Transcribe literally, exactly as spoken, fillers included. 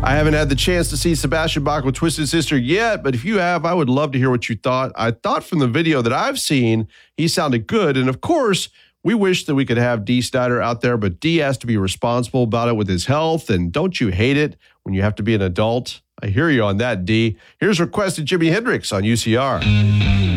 I haven't had the chance to see Sebastian Bach with Twisted Sister yet, but if you have, I would love to hear what you thought. I thought from the video that I've seen, he sounded good. And of course, we wish that we could have Dee Snider out there, but Dee has to be responsible about it with his health. And don't you hate it when you have to be an adult? I hear you on that, Dee. Here's requested Jimi Hendrix on U C R.